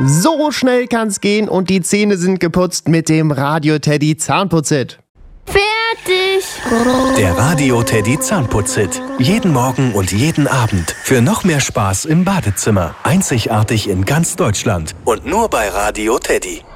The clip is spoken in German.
So schnell kann's gehen und die Zähne sind geputzt mit dem Radio Teddy Zahnputzhit. Fertig! Der Radio Teddy Zahnputzhit. Jeden Morgen und jeden Abend. Für noch mehr Spaß im Badezimmer. Einzigartig in ganz Deutschland. Und nur bei Radio Teddy.